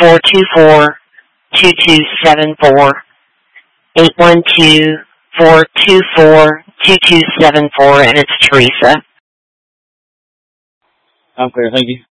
812-424-2274. 812-424-2274, and it's Teresa. I'm clear, thank you.